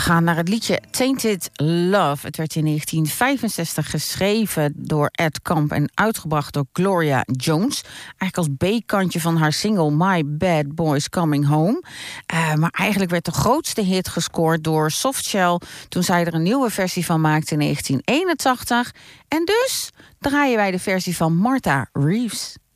gaan naar het liedje Tainted Love. Het werd in 1965 geschreven door Ed Camp en uitgebracht door Gloria Jones. Eigenlijk als B-kantje van haar single My Bad Boys Coming Home. Maar eigenlijk werd de grootste hit gescoord door Softshell toen zij er een nieuwe versie van maakte in 1981. En dus draaien wij de versie van Martha Reeves.